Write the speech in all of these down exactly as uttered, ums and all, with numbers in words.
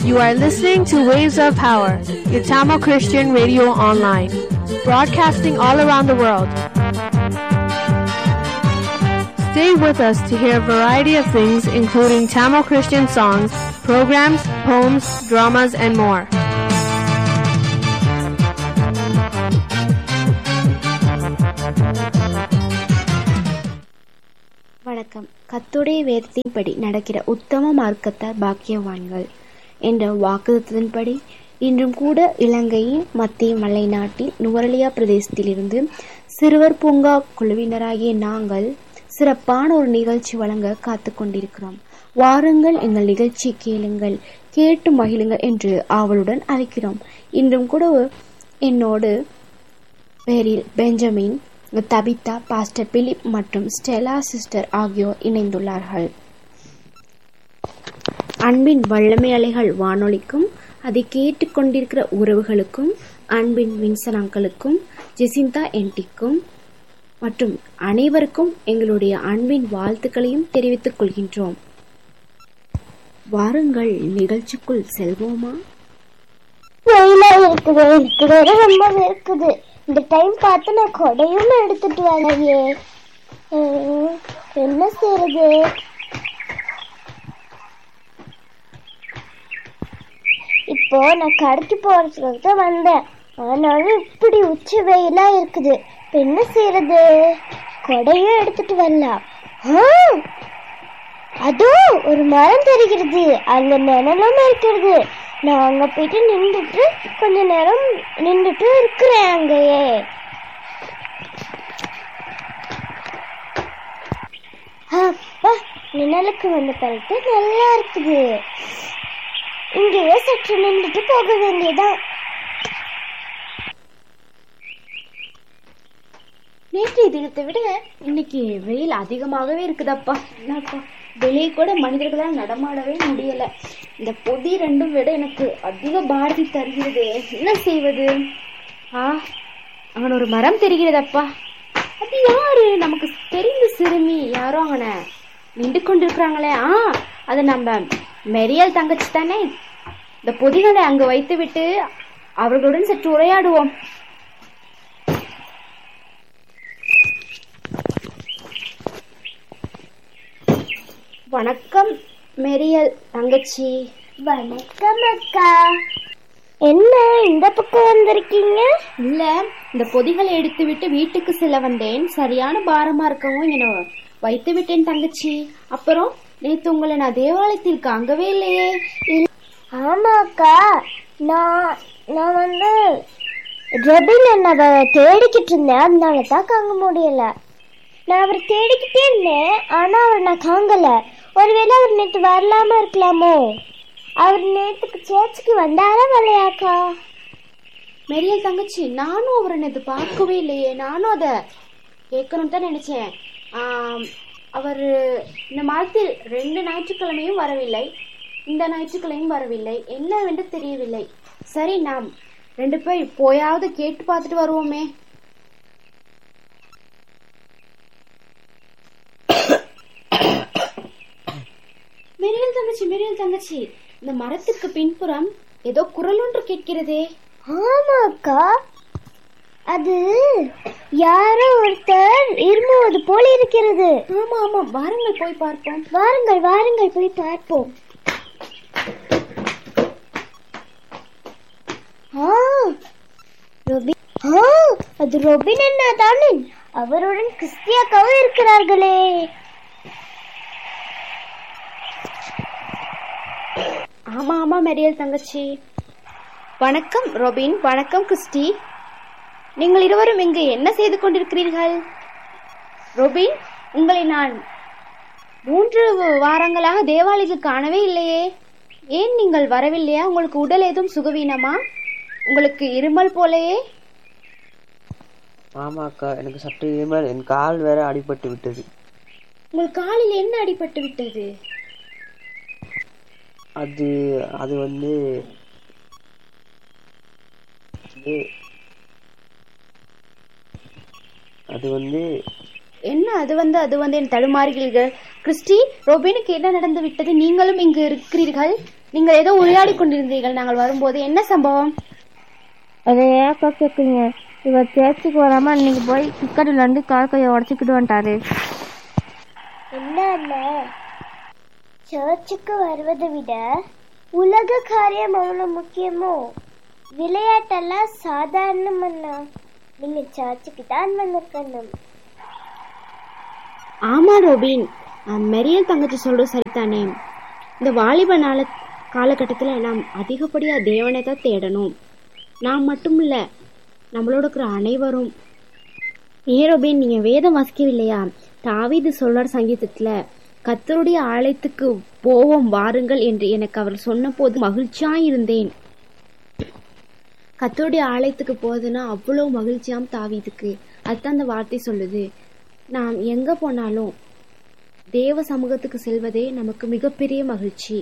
You are listening to Waves of Power, your Tamil Christian radio online, broadcasting all around the world. Stay with us to hear a variety of things, including Tamil Christian songs, programs, poems, dramas, and more. வணக்கம். கர்த்தருடைய வேதத்தின்படி நடக்கிற உத்தம மார்க்கத்தார் பாக்கியவான்கள் என்ற வாக்குத்தத்தின்படி இன்றும் கூட இலங்கையின் மத்திய மலை நாட்டில் நுவரெலியா பிரதேசத்திலிருந்து சிறுவர் பூங்கா குழுவினராகிய நாங்கள் சிறப்பான ஒரு நிகழ்ச்சி வழங்க காத்து கொண்டிருக்கிறோம். வாருங்கள், எங்கள் நிகழ்ச்சி கேளுங்கள், கேட்டு மகிழுங்கள் என்று ஆவலுடன் அழைக்கிறோம். இன்றும் கூட என்னோடு பேரில் பெஞ்சமின், தபிதா, பாஸ்டர் பிலிப் மற்றும் ஸ்டெலா சிஸ்டர் ஆகியோர் இணைந்துள்ளார்கள். அன்பின் வல்லமை அலைகள் வானொலிக்கும் அதை கேட்டுக்கொண்டிருக்கிற உறவுகளுக்கும், அன்பின் வின்சன் அங்கிளுக்கும், ஜெசிந்தா என்டிக்கும் மற்றும் அனைவருக்கும் எங்களுடைய அன்பின் வாழ்த்துக்களையும் தெரிவித்துக் கொள்கின்றோம். வாருங்கள், நிகழ்ச்சிக்குள் செல்வோமா? இருக்குது இருக்குது ரொம்ப இருக்குது. இந்த டைம் பார்த்து நான் கொடையும் எடுத்துட்டு வரலையே, என்ன செய்யறது? இப்போ நான் கடைக்கு போறதுக்காக தான் வந்தேன், ஆனாலும் இப்படி உச்ச வெயிலா இருக்குது. இப்போ என்ன செய்யறது? கொடையும் எடுத்துட்டு வரலாம். அதுவும் ஒரு மரம் தெரிகிறது, அங்க நிழலும் இருக்கிறது. நான் அங்க போயிட்டு நின்றுட்டு கொஞ்ச நேரம் நின்றுட்டு இருக்கிறேன் அங்கேயே. அப்பா, நிழலுக்கு வந்த பிறகு நல்லா இருக்குது. இங்கேயே சற்று நின்றுட்டு போக வேண்டியதான். நேற்றைய தினத்தை விட இன்னைக்கு வெயில் அதிகமாகவே இருக்குதப்பா. என்னப்பா, வெளியே கூட மனிதர்களால் நடமாடவே முடியல. இந்த பொதி ரெண்டும் விட எனக்கு அதிக பாரதி தருகிறது. என்ன செய்வது? ஆ, அவன் ஒரு மரம் தெரிகிறதப்பா. அது யாரு? நமக்கு தெரிந்த சிறுமி யாரோ அவனை நின்று கொண்டிருக்கிறாங்களே. ஆ, அது நம்ம மெரியல் தங்கச்சி தானே. இந்த பொதிகளை அங்கு வைத்து விட்டு அவர்களுடன் சற்று உரையாடுவோம். வணக்கம் மெரியல் தங்கச்சி. வணக்கம் அக்கா. என்ன இந்த பக்கம் வந்திருக்கீங்க? இல்ல, இந்த பொதிகளை எடுத்து விட்டு வீட்டுக்கு செல்ல வந்தேன். சரியான பாரமா இருக்கவும் என்ன வைத்து விட்டேன் தங்கச்சி. அப்புறம் நேத்து உங்களை நான் தேவாலயத்தில் காங்கவே இல்லையே. ஆமா அக்கா, நான் நான் வந்து ரெபின் என்னை தேடிக்கிட்டு இருந்தேன், அதனாலதான் காங்க முடியல. நான் அவர் தேடிக்கிட்டே இருந்தேன், ஆனா அவர் நான் காங்கல. ஒருவேளை அவர் நேற்று வரலாம இருக்கலாமோ? அவர் நேற்றுக்கு சேர்ச்சுக்கு வந்தாரா வரலையாக்கா? மெரியல் தங்கச்சி, நானும் அவரை நேற்று பார்க்கவே இல்லையே. நானும் அதை கேட்கணும் தான் நினைச்சேன். அவர் இந்த மாதத்தில் ரெண்டு ஞாயிற்றுக்கிழமையும் வரவில்லை, இந்த ஞாயிற்றுக்கிழமையும் வரவில்லை. என்னவென்று தெரியவில்லை. சரி, நாம் ரெண்டு பேர் போயாவது கேட்டு பார்த்துட்டு வருவோமே. மெரியல் தங்கச்சி, மெரியல் தங்கச்சி, இந்த மரத்துக்கு பின்புறம் ஏதோ குரல் ஒன்று கேட்கிறதே. ஆமா அக்கா, அது யாரோ ஒருத்தர் இருமுவது போல இருக்கிறது. ஆமா ஆமா, வாருங்கள் போய் பார்ப்போம். வாருங்கள் வாருங்கள் போய் பார்ப்போம். அது ரொபின் அண்ணா தானே? அவருடன் கிறிஸ்டியாக்காவும் இருக்கிறார்களே. ஆமா ஆமா மெரியல் தங்கச்சி. வணக்கம் ரொபின். வணக்கம் கிறிஸ்டி. நீங்கள் இருவரும் இங்கு என்ன செய்து கொண்டிருக்கிறீர்கள்? ரொபின், உங்களை நான் மூன்று வாரங்களாக தேவாலயத்துக்கு காணவே இல்லையே. ஏன் நீங்கள் வரவில்லையா? உங்களுக்கு உடல் ஏதும் சுகவீனமா? உங்களுக்கு இருமல் போலையே. ஆமா அக்கா, எனக்கு சற்று இருமல். என் கால் வேற அடிபட்டு விட்டது. உங்கள் காலில் என்ன அடிபட்டு விட்டது? அது அது வந்து அது வந்து என்ன அது வந்து அது வந்து என் தடுமாறுகிறீர்கள்? கிறிஸ்டி, ரோபினுக்கு என்ன நடந்து விட்டது? நீங்களும் இங்கு இருக்கிறீர்கள், நீங்கள் ஏதோ உரையாடி கொண்டிருந்தீர்கள் நாங்கள் வரும்போது. என்ன சம்பவம்? அதை ஏக்கா கேட்குங்க. இவர் சேர்ச்சுக்கு வராம இன்னைக்கு போய் கிரிக்கெட் விளாண்டு கால் கையை உடச்சிக்கிட்டு வந்துட்டாரு. என்ன சர்ச்சுக்கு வருவதை விட உலக காரியம் அவ்வளவு முக்கியமோ? விளையாட்டெல்லாம் சாதாரணம் அண்ணா. நீங்க சர்ச்சுக்கு தான் வந்திருக்கணும். ஆமா ரோபின், மெரியல் தங்கச்சி சொல்றது சரிதானே. இந்த வாலிப நாள காலகட்டத்தில் நாம் அதிகப்படியா தேவனை தான் தேடணும். நாம் மட்டும் இல்ல, நம்மளோட இருக்கிற அனைவரும். ஏன் ரோபின், நீங்க வேதம் வாசிக்கவில்லையா? தாவீது சொல்றார் சங்கீதத்துல, கர்த்தருடைய ஆலயத்துக்கு போவோம் வாருங்கள் என்று எனக்கு அவர் சொன்ன போது மகிழ்ச்சியா இருந்தேன். கர்த்தருடைய ஆலயத்துக்கு போகுதுன்னா அவ்வளவு மகிழ்ச்சியாம் தாவீதுக்கு. அதுதான் அந்த வார்த்தை சொல்லுது. நாம் எங்க போனாலும் தேவ சமூகத்துக்கு செல்வதே நமக்கு மிகப்பெரிய மகிழ்ச்சி.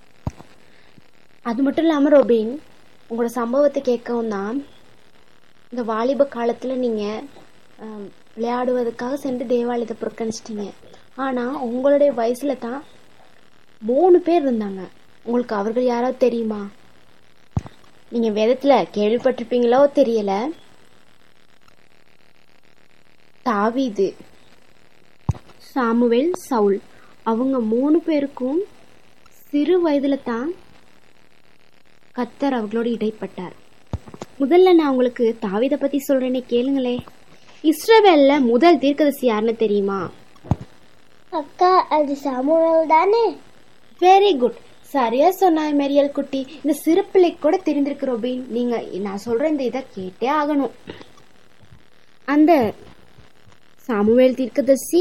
அது மட்டும் இல்லாம ரோபின், உங்களோட சம்பவத்தை கேட்கவும் தான், இந்த வாலிப காலத்துல நீங்க விளையாடுவதற்காக சென்று தேவாலயத்தை புறக்கணிச்சிட்டீங்க. ஆனா உங்களுடைய வயசுல தான் மூணு பேர் இருந்தாங்க. உங்களுக்கு அவர்கள் யாராவது தெரியுமா? நீங்க வேதத்துல கேள்விப்பட்டிருப்பீங்களோ தெரியல. தாவீது, சாமுவேல், சவுல், அவங்க மூணு பேருக்கும் சிறு வயதுல தான் கர்த்தர் அவர்களோடு இடைப்பட்டார். முதல்ல நான் உங்களுக்கு தாவீதை பத்தி சொல்றேனே, கேளுங்களே. இஸ்ரவேல்ல முதல் தீர்க்கதரிசி யாருன்னு தெரியுமா? அக்கா, அது சாமுவேல் தானே? வெரி குட், சரியா சொன்னாய் மெரியல் குட்டி. இந்த சிறு பிள்ளை கூட தெரிந்திருக்கு ரோபின். நீங்க நான் சொல்ற இந்த இதை கேட்டே ஆகணும். அந்த சாமுவேல் தீர்க்கதரிசி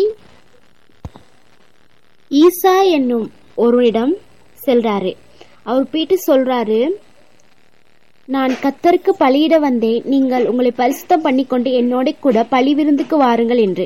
ஈசா என்னும் ஒருவனிடம் செல்றாரு. அவர் போயிட்டு சொல்றாரு, நான் கர்த்தருக்கு பலியிட வந்தேன், நீங்கள் உங்களை பரிசுத்தம் பண்ணிக்கொண்டு என்னோட கூட பலி விருந்துக்கு வாருங்கள் என்று.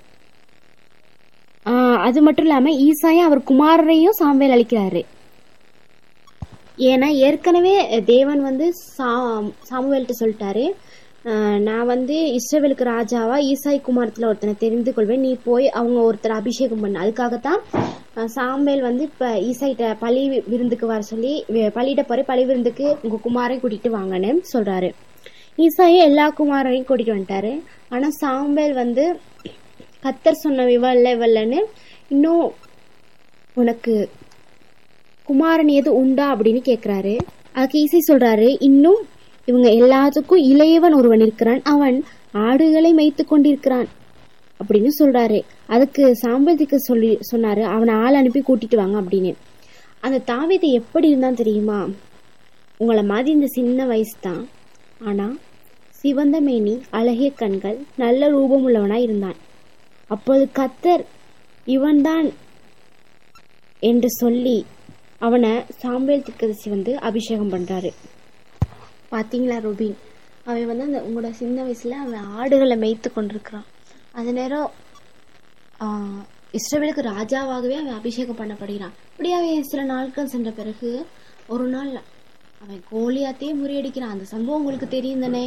ஆஹ் அது மட்டும் இல்லாம ஈசாயும் அவர் குமாரரையும் சாமுவேல் அளிக்கிறாரு. ஏன்னா ஏற்கனவே தேவன் வந்து சா சாமுவேல்கிட்ட சொல்லிட்டாரு, நான் வந்து இஸ்ரவேலுக்கு ராஜாவா ஈசாய் குமாரத்துல ஒருத்தனை தெரிந்து கொள்வேன், நீ போய் அவங்க ஒருத்தர் அபிஷேகம் பண்ண. அதுக்காகத்தான் சாமுவேல் வந்து இப்ப ஈசாயிட்ட பலி விருந்துக்கு வர சொல்லி, பலியிட போற பலி விருந்துக்கு உங்க குமாரை கூட்டிட்டு வாங்கன்னு சொல்றாரு. ஈசாயும் எல்லா குமாரையும் கூட்டிட்டு வந்துட்டாரு. ஆனா சாமுவேல் வந்து கர்த்தர் சொன்ன இவல்ல இவல்லன்னு, இன்னும் உனக்கு குமாரன் எது உண்டா அப்படின்னு கேக்குறாரு. அதுக்கு ஈசை சொல்றாரு, இன்னும் இவங்க எல்லாத்துக்கும் இளையவன் ஒருவன் இருக்கிறான், அவன் ஆடுகளை மேய்த்து கொண்டிருக்கிறான் அப்படின்னு சொல்றாரு. அதுக்கு சாம்பேதிக்கு சொல்லி சொன்னாரு, அவனை ஆள் அனுப்பி கூட்டிட்டு வாங்க அப்படின்னு. அந்த தாவீது எப்படி இருந்தான் தெரியுமா? உங்களை மாதிரி இந்த சின்ன வயசு தான், ஆனா சிவந்த மேனி, அழகிய கண்கள், நல்ல ரூபம் உள்ளவனா இருந்தான். அப்போது கர்த்தர் இவன்தான் என்று சொல்லி அவனை சாமுவேல் தீர்க்கதரிசி வந்து அபிஷேகம் பண்றாரு. பாத்தீங்களா ரோபின், அவன் வந்து அந்த உங்களோட சின்ன வயசுல அவன் ஆடுகளை மேய்த்து கொண்டிருக்கிறான். அந்த நேரம் ஆஹ் இஸ்ரவேலுக்கு ராஜாவாகவே அவன் அபிஷேகம் பண்ணப்படுகிறான். இப்படி அவன் சில நாட்கள் சென்ற பிறகு ஒரு நாள் அவன் கோலியாத்தையே முறியடிக்கிறான். அந்த சம்பவம் உங்களுக்கு தெரியும் தானே?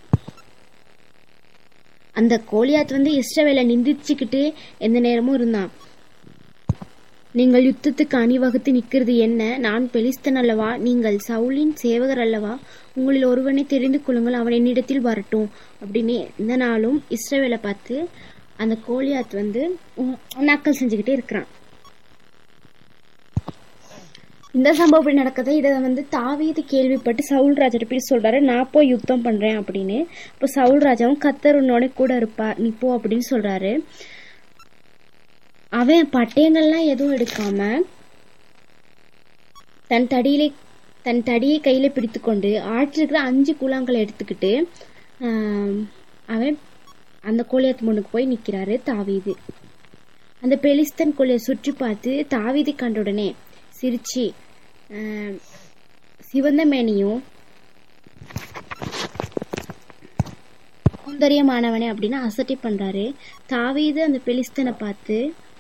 அந்த கோலியாத் வந்து இஸ்ரவேலை நிந்திச்சுக்கிட்டு எந்த நேரமும் இருந்தான். நீங்கள் யுத்தத்துக்கு அணிவகுத்து நிற்கிறது என்ன? நான் பெலிஸ்தன் அல்லவா? நீங்கள் சவுலின் சேவகர் அல்லவா? உங்களில் ஒருவனை தெரிந்து கொள்ளுங்கள், அவன் என்னிடத்தில் வரட்டும் அப்படின்னு இந்த நாளும் இஸ்ரவேலை பார்த்து அந்த கோலியாத் வந்து நக்கல் செஞ்சுக்கிட்டே இருக்கிறான். இந்த சம்பவம் இப்படி நடக்குது. இதை வந்து தாவீது கேள்விப்பட்டு சவுல் ராஜா போய் சொல்றாரு, நான் போய் யுத்தம் பண்றேன் அப்படின்னு. இப்போ சவுல் ராஜாவும் கர்த்தர் உன்னோட கூட இருப்பா, நீ போ அப்படின்னு சொல்றாரு. அவன் பட்டயங்கள்லாம் எதுவும் எடுக்காம தன் தடியிலே தன் தடியை கையில பிடித்து கொண்டு ஆற்றில் இருக்கிற அஞ்சு கூழாங்களை எடுத்துக்கிட்டு ஆஹ் அவன் அந்த கோலியாத் முன்னுக்கு போய் நிக்கிறாரு தாவீது. அந்த பெலிஸ்தன் கோலியை சுற்றி பார்த்து தாவீது கண்ட உடனே சிரிச்சு, சிவந்த மேனியும் சௌந்தரியமானவனே அப்படின்னு அசட்டி பண்றாரு. தாவீது அந்த பெலிஸ்தனை பார்த்து,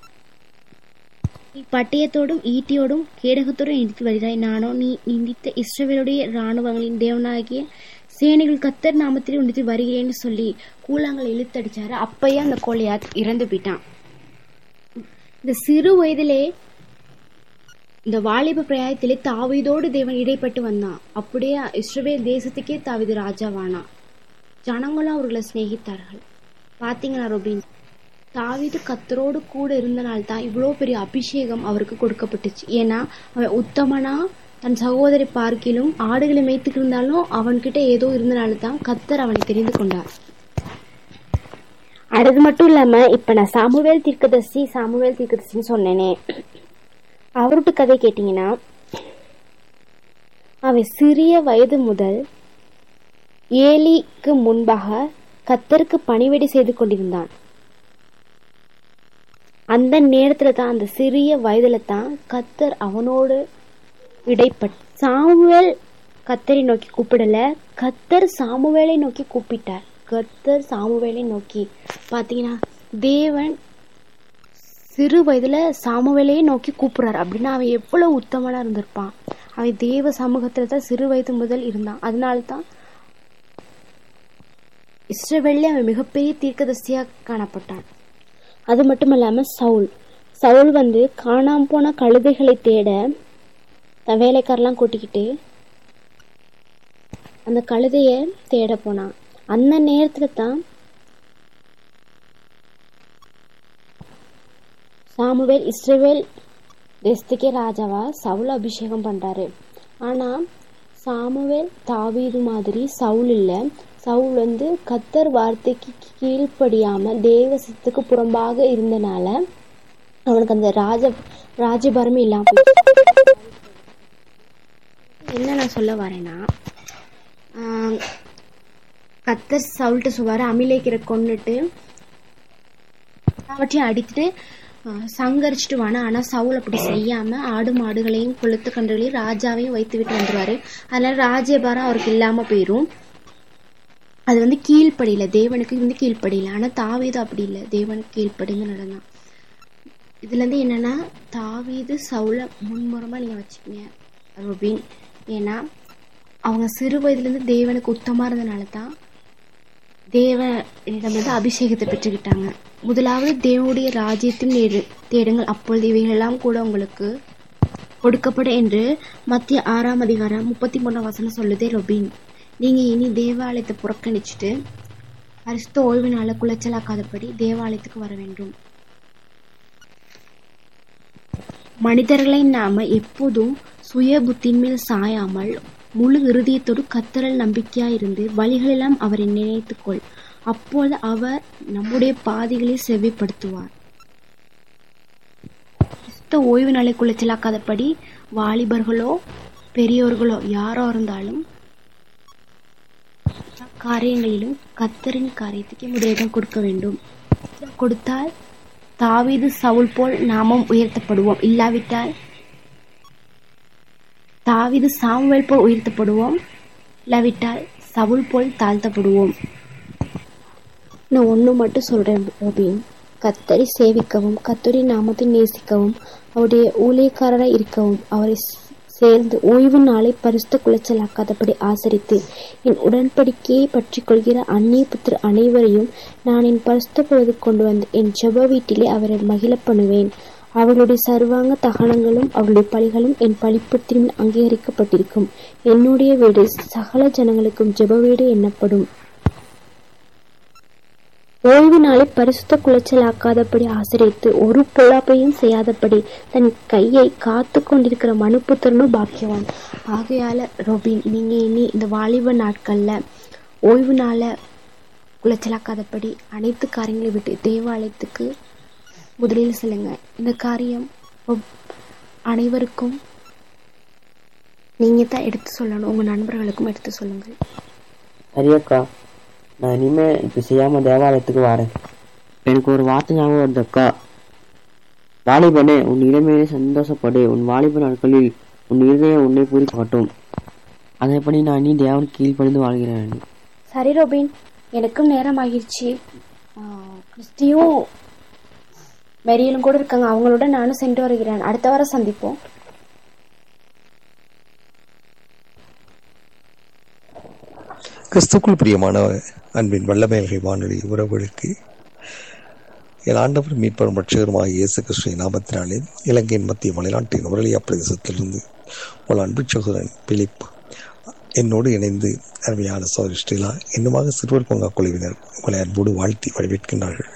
நீ பட்டயத்தோடும் ஈட்டியோடும் கேடகத்தோடும் நிறுத்தி வருகிறாய், நானோ நீ நிந்தித்த இஸ்ரவேலுடைய இராணுவங்களின் தேவனாகிய சேனைகள் கர்த்தர் நாமத்திலே உண்டித்து வருகிறேன்னு சொல்லி கூழாங்களை இழுத்தடிச்சாரு. அப்பயே அந்த கோலியாத் இறந்து போயிட்டான். இந்த சிறு வயதிலே இந்த வாலிப பிராயத்திலே தாவீதோடு தேவன் இடைப்பட்டு வந்தான். அப்படியே இஸ்ரவேல் தேசத்துக்கே தாவீது ராஜாவானா. ஜனங்களும் அவர்களை சிநேகித்தார்கள். பாத்தீங்களா ரோபின், தாவீது கர்த்தரோடு கூட இருந்தனால்தான் இவ்வளோ பெரிய அபிஷேகம் அவருக்கு கொடுக்கப்பட்டுச்சு. ஏன்னா அவன் உத்தமனா தன் சகோதரி பார்க்கிலும் ஆடுகளை மேய்த்துக்கு இருந்தாலும் அவன்கிட்ட ஏதோ இருந்தனால தான் கர்த்தர் அவனை தெரிந்து கொண்டார். அது மட்டும் இல்லாம இப்ப நான் சாமுவேல் தீர்க்கதரிசி சாமுவேல் தீர்க்கதரிசின்னு சொன்னேனே, அவருட்டு கதை கேட்டீங்கன்னா அவன் சிறிய வயது முதல் ஏலிக்கு முன்பாக கர்த்தருக்கு பணிவிடை செய்து கொண்டிருந்தான். அந்த நேரத்துல தான், அந்த சிறிய வயதுல தான் கர்த்தர் அவனோடு இடைப்பட்டு சாமுவேல் கர்த்தரை நோக்கி கூப்பிடல, கர்த்தர் சாமுவேலை நோக்கி கூப்பிட்டார். கர்த்தர் சாமுவேலை நோக்கி பாத்தீங்கன்னா தேவன் சிறு வயதுல சாமுவேலையே நோக்கி கூப்பிடுறாரு. அப்படின்னா அவன் எவ்வளவு உத்தமனா இருந்திருப்பான். அவன் தேவ சமூகத்துல தான் சிறு வயது முதல் இருந்தான். அதனால்தான் இஸ்ரவேல்ல அவன் மிகப்பெரிய தீர்க்கதரிசியா காணப்பட்டான். அது மட்டும் இல்லாம சவுல் சவுல் வந்து காணாம போன கழுதைகளை தேட தன் வேலைக்காரெல்லாம் கூட்டிக்கிட்டு அந்த கழுதைய தேட போனான். அந்த நேரத்துல தான் சாமுவேல் இஸ்ரவேல் தேசத்துக்கே ராஜாவா சவுல் அபிஷேகம் பண்றாரு. ஆனா சாமுவேல் தாவீது மாதிரி சவுல் இல்ல. சவுல் வந்து கர்த்தர் வார்த்தைக்கு கீழ்ப்படியாம தேவசத்துக்கு புறம்பாக இருந்தனால அவனுக்கு அந்த ராஜ ராஜபாரமே இல்லாம என்ன நான் சொல்ல வரேன்னா, ஆஹ் கர்த்தர் சவுல்ட்ட சொல்வாரு, அமிலேக்கரை கொன்னுட்டு எல்லாவற்றையும் அடித்துட்டு சங்கரிச்சுட்டு வானா. ஆனா சவுல் அப்படி செய்யாம ஆடு மாடுகளையும் கொளுத்து கன்றுகளையும் ராஜாவையும் வைத்து விட்டு வந்துருவாரு. அதனால ராஜ்யபாரம் அவருக்கு இல்லாம போயிரும். அது வந்து கீழ்ப்படியில, தேவனுக்கு வந்து கீழ்ப்படியில. ஆனா தாவீது அப்படி இல்லை, தேவனுக்கு கீழ்ப்படிந்து நடந்தான். இதுல இருந்து என்னன்னா, தாவீது சவுல முன்முறமா நீங்க வச்சுக்கீங்க ரோபின். ஏன்னா அவங்க சிறு வயதுல இருந்து தேவனுக்கு உத்தமா இருந்தனாலதான் தேவனிடம் வந்து அபிஷேகத்தை பெற்றுக்கிட்டாங்க. முதலாவது தேவனுடைய ராஜ்யத்தின் தேடுங்கள், அப்பொழுது இவைகளெல்லாம் கூட உங்களுக்கு கொடுக்கப்படும் என்று மத்திய ஆறாம் அதிகாரம் முப்பத்தி மூணாம் வசனம் சொல்லுதே ரோபின். நீங்க இனி தேவாலயத்தை புறக்கணிச்சுட்டு பரிசுத்த ஓய்வு நாள குலைச்சலாக்காதபடி தேவாலயத்துக்கு வர வேண்டும். மனிதர்களை நாம எப்போதும் சுய புத்தின் மேல் சாயாமல் முழு இருதயத்தோடு கர்த்தரில் நம்பிக்கையா இருந்து வழிகளெல்லாம் அவரை நினைத்துக்கொள். அப்போது அவர் நம்முடைய பாதைகளை செவ்விப்படுத்துவார். பரிசுத்த ஓய்வு நாளை குலைச்சலாக்காதபடி வாலிபர்களோ பெரியோர்களோ யாரோ இருந்தாலும் காரியங்களிலும் கர்த்தரின் காரியத்துக்கு முதலிடம் கொடுக்க வேண்டும். கொடுத்தால் தாவீது சவுல் போல் நாமும் உயர்த்தப்படுவோம். இல்லாவிட்டால் தாவீது சாமுவேல் போல் உயர்த்தப்படுவோம். இல்லாவிட்டால் சவுல் போல் தாழ்த்தப்படுவோம். நான் ஒண்ணு மட்டும் சொல்றேன் ரோபின், கர்த்தரை சேவிக்கவும் கர்த்தரின் நாமத்தை நேசிக்கவும் அவருடைய ஊழியக்காரராய் இருக்கவும் அவரை சேர்ந்து ஓய்வு நாளை பரிசுத்த குலைச்சலாக்காதபடி ஆசரித்து என் உடன்படிக்கையை பற்றி கொள்கிற அந்நிய புத்திர அனைவரையும் நான் என் பரிசுத்த பொழுது கொண்டு வந்து என் ஜெப வீட்டிலே அவரை மகிழ பண்ணுவேன். அவர்களுடைய சர்வாங்க தகனங்களும் அவருடைய பலிகளும் என் பலிபீடத்தின் அங்கீகரிக்கப்பட்டிருக்கும். என்னுடைய வீடு சகல ஜனங்களுக்கும் ஜெப வீடு எண்ணப்படும். ஓய்வு நாளை பரிசுத்த குலைச்சலாக்காதபடி ஆசிரியத்து ஒரு பொல்லாப்பையும் செய்யாதபடி தன் கையை காத்து கொண்டிருக்கிற மனுப்புத்திரனும் பாக்கியவான். ஆகையால ரோபின், நீங்க இனி இந்த வாலிப நாட்கள்ல ஓய்வு நாளை குலைச்சலாக்காதபடி அனைத்து காரியங்களை விட்டு தேவாலயத்துக்கு முதலில் செல்லுங்க. இந்த காரியம் அனைவருக்கும் நீங்க தான் எடுத்து சொல்லணும், உங்க நண்பர்களுக்கும் எடுத்து சொல்லுங்கள். சரியக்கா, நான் இனிமே இப்ப செய்யாம தேவாலயத்துக்கு வரேன். எனக்கு ஒரு வார்த்தை ஞாபகம் வருதுக்கா. வாலிபனே, உன் இளமையிலே சந்தோஷப்படு, உன் வாலிப நாட்களில் உன் இருதயம் உன்னை பூரி காட்டும். அதேபடி நான் இனி தேவனுக்கு கீழ்ப்படிந்து வாழ்கிறேன். சரி ரோபின், எனக்கும் நேரம் ஆகிடுச்சு. கிறிஸ்டியும் மெரியலும் கூட இருக்காங்க, அவங்களோட நானும் சென்று வருகிறேன். அடுத்த வாரம் சந்திப்போம். கிறிஸ்துக்குள் பிரியமான அன்பின் வல்லமையல்கை வானொலி உறவுகளுக்கு என் ஆண்டவர் மீட்பரும் ரட்சகருமாக இயேசு கிறிஸ்துவின் நாமத்தினாலே இலங்கையின் மத்திய மலைநாட்டின் உரளியா பிரதேசத்திலிருந்து உங்கள் அன்பு சகோதரன் பிலிப் என்னோடு இணைந்து அருமையான சகோதரி ஸ்ரீலா இன்னுமாக சிறுவர் பூங்கா குழுவினர் உங்களை அன்போடு வாழ்த்தி வரவேற்கின்றார்கள்.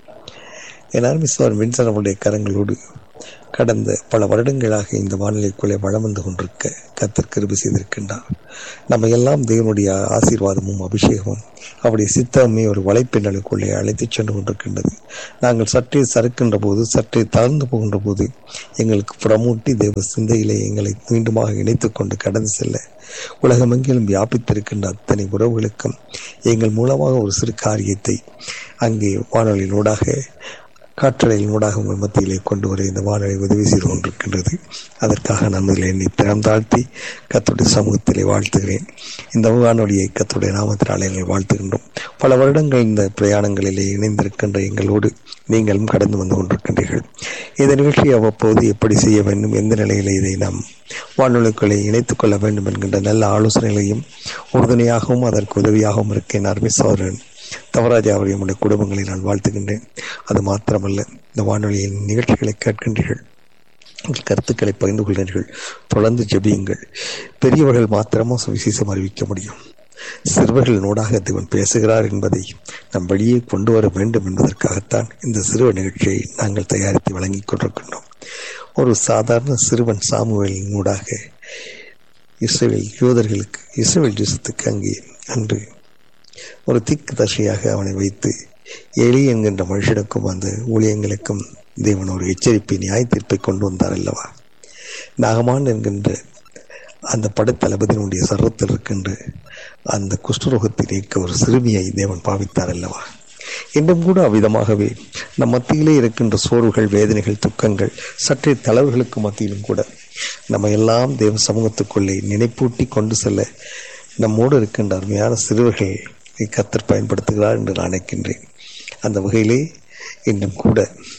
என் அருமை சகோதரன் வின்சன் அவருடைய கரங்களோடு கடந்த பல வருடங்களாக இந்த வானிலைக்குள்ளே வளம் வந்து கொண்டிருக்க கர்த்தர் கிருபை செய்திருக்கின்றார். நம்ம எல்லாம் தேவனுடைய ஆசீர்வாதமும் அபிஷேகமும் அவருடைய சித்தமே ஒரு வலைப்பின்னலுக்குள்ளே அழைத்து சென்று கொண்டிருக்கின்றது. நாங்கள் சற்றே சறுக்கின்ற போது சற்றே தளர்ந்து போகின்ற போது எங்களுக்கு புறமூட்டி தேவ சிந்தையிலே எங்களை மீண்டுமாக இணைத்துக் கொண்டு கடந்து செல்ல உலகமெங்கிலும் வியாபித்திருக்கின்ற அத்தனை உறவுகளுக்கும் எங்கள் மூலமாக ஒரு சிறு காரியத்தை அங்கே வானொலியினூடாக காற்றலையினூடாக உங்கள் மத்தியிலே கொண்டு வர இந்த வானொலி உதவி செய்து கொண்டிருக்கின்றது. அதற்காக நான் முதலில் என்னை திறம் தாழ்த்தி கர்த்தருடைய சமூகத்திலே வாழ்த்துகிறேன். இந்த வானொலியை கர்த்தருடைய நாமத்தினாலே எங்களை வாழ்த்துகின்றோம். பல வருடங்கள் இந்த பிரயாணங்களிலே இணைந்திருக்கின்ற எங்களோடு நீங்களும் கடந்து வந்து கொண்டிருக்கின்றீர்கள். இந்த நிகழ்ச்சியை அவ்வப்போது எப்படி செய்ய வேண்டும், எந்த நிலையிலே இதை நாம் வானொலிக்குள்ளே இணைத்துக் கொள்ள வேண்டும் என்கின்ற நல்ல ஆலோசனைகளையும் உறுதுணையாகவும் அதற்கு உதவியாகவும் இருக்கேன் அருமை சகோதரன் தவராஜா அவரை நம்முடைய குடும்பங்களை நான் வாழ்த்துகின்றேன். அது மாத்திரமல்ல, இந்த வானொலியின் நிகழ்ச்சிகளை கேட்கின்றீர்கள், உங்கள் கருத்துக்களை பகிர்ந்து கொள்கிறீர்கள், தொடர்ந்து ஜெபியுங்கள். பெரியவர்கள் மாத்திரமா சுவிசேஷம் அறிவிக்க முடியும். சிறுவர்கள் நூடாக தேவன் பேசுகிறார் என்பதை நம் வெளியே கொண்டு வர வேண்டும் என்பதற்காகத்தான் இந்த சிறுவ நிகழ்ச்சியை நாங்கள் தயாரித்து வழங்கிக் கொண்டிருக்கின்றோம். ஒரு சாதாரண சிறுவன் சாமுவேலின் நூடாக இஸ்ரவேல் யூதர்களுக்கு இஸ்ரவேல் தேசத்துக்கு அங்கே அன்று ஒரு திக்கு தர்ஷியாக அவனை வைத்து எலி என்கின்ற மனுஷனுக்கும் அந்த ஊழியங்களுக்கும் தேவன் ஒரு எச்சரிப்பை நியாய தீர்ப்பை கொண்டு வந்தார் அல்லவா. நாகமான் என்கின்ற அந்த படைத்தளபதியினுடைய சர்வத்தில் இருக்கின்ற அந்த குஷ்டரோகத்தை நீக்க ஒரு சிறுமியை தேவன் பாவித்தார் அல்லவா. இன்றும் கூட அவ்விதமாகவே நம் மத்தியிலே இருக்கின்ற சோர்வுகள், வேதனைகள், துக்கங்கள், சற்றே தலைவர்களுக்கு மத்தியிலும் கூட நம்ம எல்லாம் தேவ சமூகத்துக்குள்ளே நினைப்பூட்டி கொண்டு செல்ல நம்மோடு இருக்கின்ற அருமையான சிறுவர்கள் கர்த்தர் பயன்படுத்துகிறார் என்று நான் நினைக்கின்றேன். அந்த வகையிலே இன்னும் கூட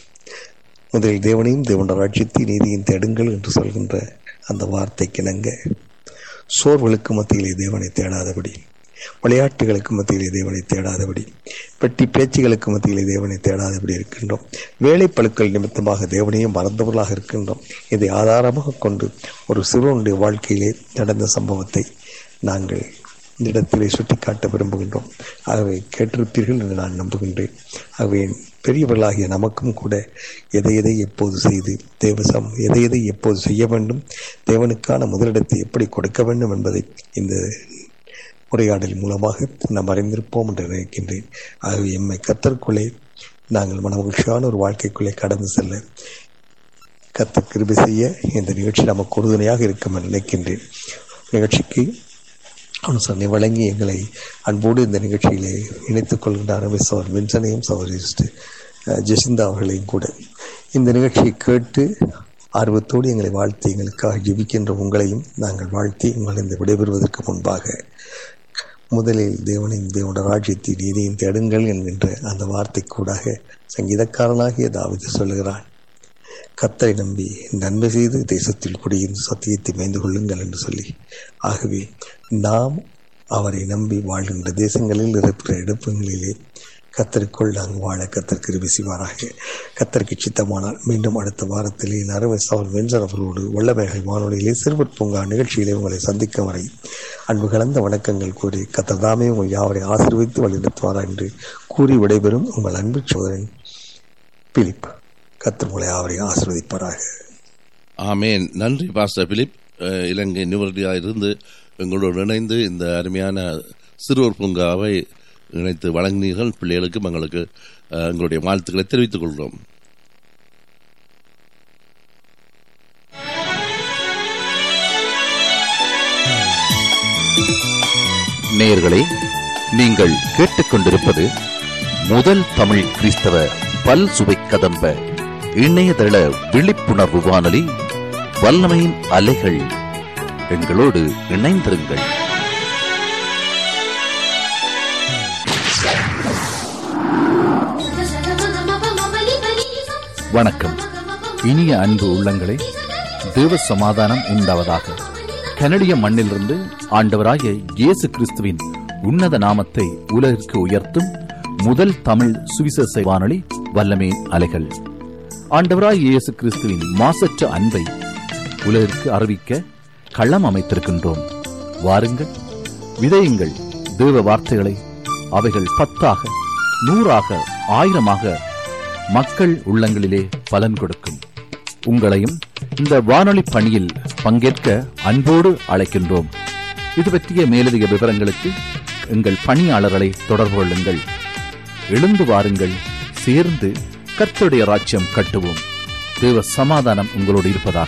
முதலில் தேவனையும் தேவனுடைய ராஜ்யத்தை நீதியின் தேடுங்கள் என்று சொல்கின்ற அந்த வார்த்தைக்கு இணங்க சோர்வுகளுக்கு மத்தியிலே தேவனை தேடாதபடி, விளையாட்டுகளுக்கு மத்தியிலே தேவனை தேடாதபடி, பெட்டி பேச்சுகளுக்கு மத்தியிலே தேவனை தேடாதபடி இருக்கின்றோம். வேலைப்பழுக்கள் நிமித்தமாக தேவனையும் மறந்தவர்களாக இருக்கின்றோம். இதை ஆதாரமாக கொண்டு ஒரு சிறுவனுடைய வாழ்க்கையிலே நடந்த சம்பவத்தை நாங்கள் இந்த இடத்திலே சுட்டிக்காட்ட விரும்புகின்றோம். ஆகவே கேட்டிருப்பீர்கள் என்று நான் நம்புகின்றேன். ஆகவே பெரியவர்களாகிய நமக்கும் கூட எதை எதை எப்போது செய்து தேவசம் எதை எதை எப்போது செய்ய வேண்டும், தேவனுக்கான முதலிடத்தை எப்படி கொடுக்க வேண்டும் என்பதை இந்த உரையாடல் மூலமாக நாம் அறிந்திருப்போம் என்று நினைக்கின்றேன். ஆகவே எம்மை கர்த்தருக்குள்ளே நாங்கள் மன மகிழ்ச்சியான ஒரு வாழ்க்கைக்குள்ளே கடந்து செல்ல கர்த்தர் கிருபை செய்ய இந்த நிகழ்ச்சி நமக்கு உறுதுணையாக இருக்கும் என்று நினைக்கின்றேன். நிகழ்ச்சிக்கு அனுசரணை வழங்கி எங்களை அன்போடு இந்த நிகழ்ச்சியிலே இணைத்துக் கொள்கின்ற அருமை சகோதரர் வின்சனையும் சகோதரி ஜெசிந்தா அவர்களையும் கூட இந்த நிகழ்ச்சியை கேட்டு ஆர்வத்தோடு எங்களை வாழ்த்தி எங்களுக்காக ஜெபிக்கின்ற உங்களையும் நாங்கள் வாழ்த்தி உங்களை இந்த விடைபெறுவதற்கு முன்பாக முதலில் தேவனையும் தேவனுடைய ராஜ்யத்தை நீதியும் தேடுங்கள் என்கின்ற அந்த வார்த்தை கூடாக சங்கீதக்காரனாகிய தாவீது சொல்லுகிறான், கர்த்தரை நம்பி நன்மை செய்து தேசத்தில் குடியிருந்து சத்தியத்தை மேய்ந்து கொள்ளுங்கள் என்று சொல்லி. ஆகவே நாம் அவரை நம்பி வாழ்கின்ற தேசங்களில் இருக்கிற இடப்புகளிலே கர்த்தருக்குள் நாங்கள் வாழ கர்த்தர் கிருபை செய்வாராக. கர்த்தருக்கு சித்தமானால் மீண்டும் அடுத்த வாரத்திலே அருமை சகோதரர் வின்சன் அவர்களோடு வல்லமைகள் வானொலியிலே சிறுவர் பூங்கா நிகழ்ச்சியிலே உங்களை சந்திக்கும் வரை அன்பு கலந்த வணக்கங்கள் கூறி கர்த்தர் தாமே உங்கள் யாவரை ஆசீர்வதித்து வழிநடத்துவாரா என்று கூறி விடைபெறும் உங்கள் அன்பு சகோதரன் பிலிப். கர்த்தர் உங்களை யாவரை ஆசீர்வதிப்பாராக. ஆமேன். நன்றி பாஸ்டர் பிலிப். இலங்கை நிவர்த்தியாக இருந்து எங்களோடு இணைந்து இந்த அருமையான சிறுவர் பூங்காவை இணைத்து வழங்கினீர்கள். பிள்ளைகளுக்கும் எங்களுக்கு எங்களுடைய வாழ்த்துக்களை தெரிவித்துக் கொள்கிறோம். நேயர்களே, நீங்கள் கேட்டுக்கொண்டிருப்பது முதல் தமிழ் கிறிஸ்தவ பல் சுவை கதம்ப இணையதள விழிப்புணர்வு வானொலி வல்லமையின் அலைகள். எங்களோடு இணைந்திருங்கள். வணக்கம். இனிய அன்பு உள்ளங்களே, தேவ சமாதானம் உண்டாவதாக. கனடிய மண்ணிலிருந்து ஆண்டவராகிய இயேசு கிறிஸ்துவின் உன்னத நாமத்தை உலகிற்கு உயர்த்தும் முதல் தமிழ் சுவிசேஷ வானொலி வல்லமையின் அலைகள். ஆண்டவராய் இயேசு கிறிஸ்துவின் மாசற்ற அன்பை உலகிற்கு அறிவிக்க களம் அமைத்திருக்கின்றோம். வாருங்கள், விதையுங்கள் தேவ வார்த்தைகளை. அவைகள் பத்தாக, நூறாக, ஆயிரமாக மக்கள் உள்ளங்களிலே பலன் கொடுக்கும். உங்களையும் இந்த வானொலி பணியில் பங்கேற்க அன்போடு அழைக்கின்றோம். இது பற்றிய மேலதிக விவரங்களுக்கு எங்கள் பணியாளர்களை தொடர்பு கொள்ளுங்கள். எழுந்து வாருங்கள், சேர்ந்து கர்த்தருடைய ராஜ்யம் கட்டுவோம். தேவ சமாதானம் உங்களோடு இருப்பதாக.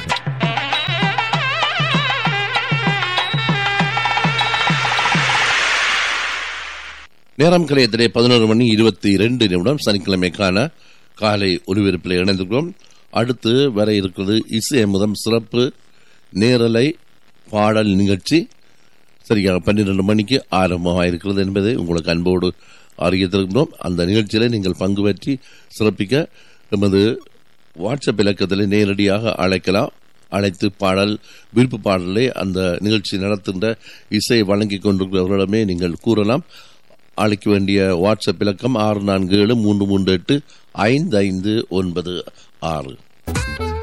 நேரம் கலையத்திலே பதினோரு மணி இருபத்தி இரண்டு நிமிடம் சனிக்கிழமைக்கான காலை ஒலிபரப்பில் இணைந்திருக்கிறோம். அடுத்து வர இருக்கிறது இசை முதம் சிறப்பு நேரலை பாடல் நிகழ்ச்சி. சரியாக பன்னிரண்டு மணிக்கு ஆரம்பமாக இருக்கிறது என்பதை உங்களுக்கு அன்போடு அறிவித்திருக்கிறோம். அந்த நிகழ்ச்சியில நீங்கள் பங்கு பற்றி சிறப்பிக்க எமது வாட்ஸ்அப் இலக்கத்தில் நேரடியாக அழைக்கலாம். அழைத்து பாடல் விருப்பு பாடலை அந்த நிகழ்ச்சி நடத்துகின்ற இசை வழங்கி கொண்டிருக்கிறவர்களிடமே நீங்கள் கூறலாம். அழைக்க வேண்டிய வாட்ஸ்அப் இலக்கம் ஆறு நான்கு ஏழு மூன்று மூன்று எட்டு ஐந்து ஐந்து ஒன்பது ஆறு.